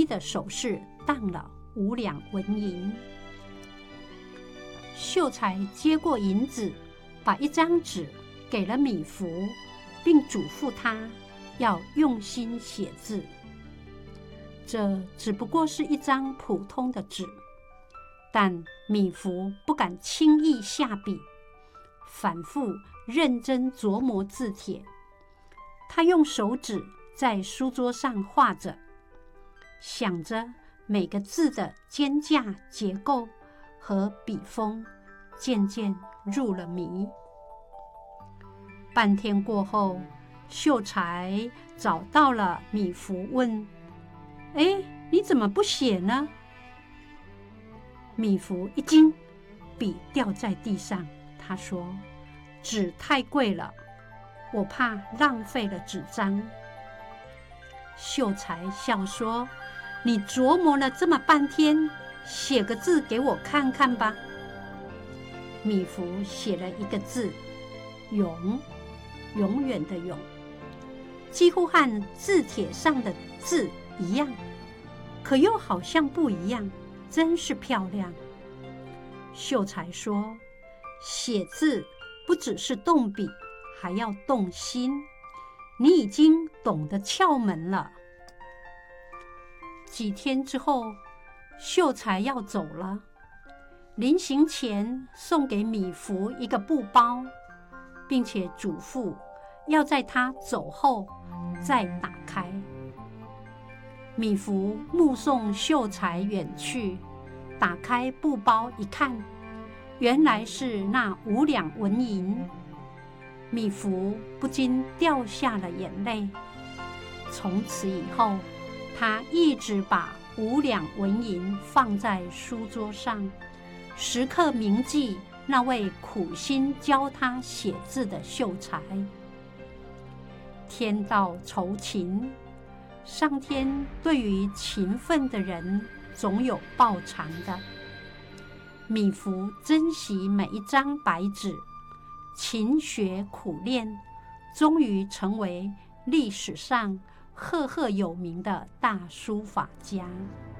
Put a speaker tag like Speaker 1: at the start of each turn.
Speaker 1: 的首饰当了5两纹银。秀才接过银子，把一张纸给了米芾，并嘱咐他要用心写字。这只不过是一张普通的纸，但米芾不敢轻易下笔，反复认真琢磨字帖。他用手指在书桌上画着，想着每个字的间架结构和笔锋，渐渐入了迷。半天过后，秀才找到了米芾，问：哎，你怎么不写呢？米芾一惊，笔掉在地上。他说：纸太贵了，我怕浪费了纸张。秀才笑说：你琢磨了这么半天，写个字给我看看吧。米芾写了一个字，永，永远的永，几乎和字帖上的字一样，可又好像不一样，真是漂亮。秀才说：写字不只是动笔，还要动心，你已经懂得窍门了。几天之后，秀才要走了，临行前送给米芾一个布包，并且嘱咐要在他走后再打开。米芾目送秀才远去，打开布包一看，原来是那5两纹银。米芾不禁掉下了眼泪。从此以后，他一直把5两纹银放在书桌上，时刻铭记那位苦心教他写字的秀才。天道酬勤，上天对于勤奋的人总有报偿的。米芾珍惜每一张白纸，勤学苦练，终于成为历史上赫赫有名的大书法家。